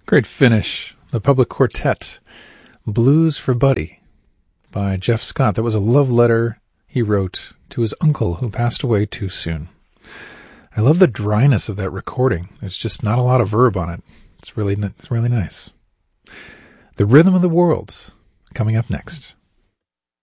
Great finish. The Public Quartet, Blues for Buddy by Jeff Scott. That was a love letter he wrote to his uncle who passed away too soon. I love the dryness of that recording. There's just not a lot of verb on it. It's really nice. The Rhythm of the World coming up next.